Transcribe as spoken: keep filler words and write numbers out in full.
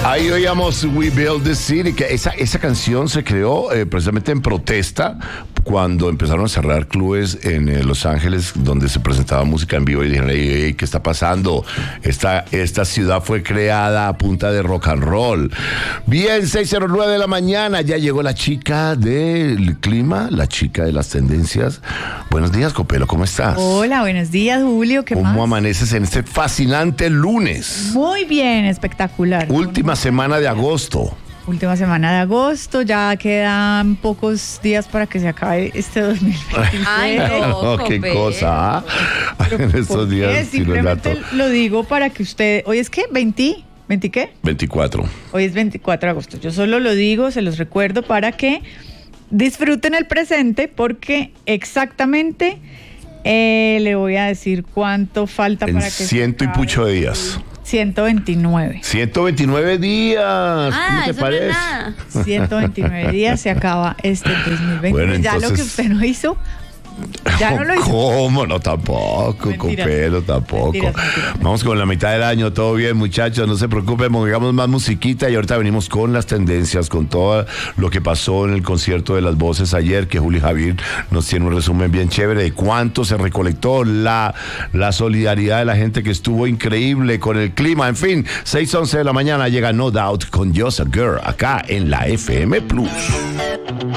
Ahí oíamos We Build the City, que esa, esa canción se creó eh, precisamente en protesta cuando empezaron a cerrar clubes en eh, Los Ángeles donde se presentaba música en vivo y dijeron, hey, hey, ¿qué está pasando? Esta, esta ciudad fue creada a punta de rock and roll. Bien, seis cero nueve de la mañana, ya llegó la chica del clima, la chica de las tendencias. Buenos días, Copelo, ¿cómo estás? Hola, buenos días, Julio, ¿qué ¿Cómo más? amaneces en este fascinante lunes? Muy bien, espectacular. Última semana de agosto. Última semana de agosto, ya quedan pocos días para que se acabe este dos mil veintiséis. Ay, no, Oh, qué Copelo. cosa, ¿ah? Pero, En ¿por estos qué? días, sí, los Simplemente datos. lo digo para que usted... ¿Hoy es qué? ¿veinte? ¿veinte qué? veinticuatro. Hoy es veinticuatro de agosto. Yo solo lo digo, se los recuerdo para que disfruten el presente porque exactamente eh, le voy a decir cuánto falta En para que se ciento y acabe. pucho de días. ciento veintinueve. ciento veintinueve días. Ah, ¿Cómo te eso parece? no es nada. ciento veintinueve días se acaba este dos mil veinte. Bueno, ya lo que entonces- usted no hizo, ya no lo hizo. ¿Cómo? No, tampoco, Mentiras. Copelo, tampoco. Mentiras, mentiras. Vamos con la mitad del año, todo bien, muchachos, no se preocupen, pongamos más musiquita y ahorita venimos con las tendencias, con todo lo que pasó en el concierto de las voces ayer, que Juli Javier nos tiene un resumen bien chévere de cuánto se recolectó, la, la solidaridad de la gente que estuvo increíble con el clima, en fin, seis once de la mañana llega No Doubt con Just a Girl, acá en la F M Plus.